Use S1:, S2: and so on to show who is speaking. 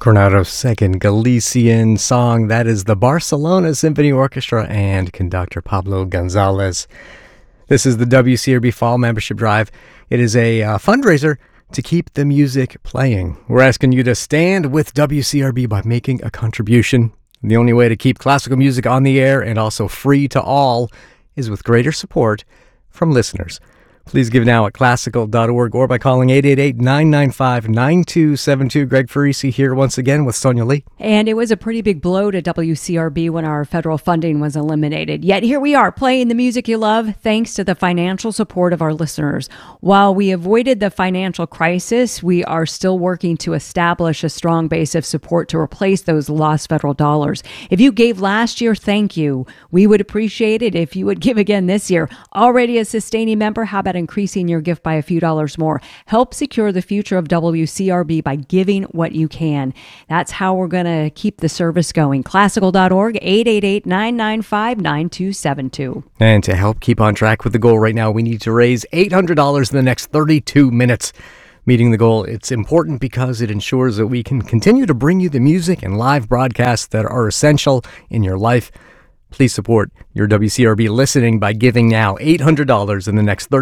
S1: Coronado's second Galician song. That is the Barcelona Symphony Orchestra and conductor Pablo Gonzalez. This is the WCRB Fall Membership Drive. It is a fundraiser to keep the music playing. We're asking you to stand with WCRB by making a contribution. The only way to keep classical music on the air and also free to all is with greater support from listeners. Please give now at classical.org or by calling 888-995-9272. Greg Farisi here once again with Sonia Lee.
S2: And it was a pretty big blow to WCRB when our federal funding was eliminated. Yet here we are playing the music you love thanks to the financial support of our listeners. While we avoided the financial crisis, we are still working to establish a strong base of support to replace those lost federal dollars. If you gave last year, thank you. We would appreciate it if you would give again this year. Already a sustaining member, how about increasing your gift by a few dollars more? Help secure the future of WCRB by giving what you can. That's how we're going to keep the service going. Classical.org, 888-995-9272.
S1: And to help keep on track with the goal right now, we need to raise $800 in the next 32 minutes. Meeting the goal, it's important because it ensures that we can continue to bring you the music and live broadcasts that are essential in your life. Please support your WCRB listening by giving now $800 in the next 30